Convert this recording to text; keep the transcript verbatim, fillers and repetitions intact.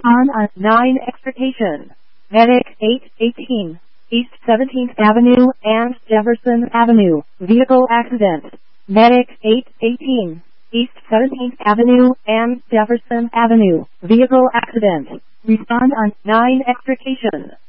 Respond on nine extrication. Medic eight eighteen, East seventeenth Avenue and Jefferson Avenue, vehicle accident. Medic eight eighteen, East seventeenth Avenue and Jefferson Avenue, vehicle accident. Respond on nine extrication.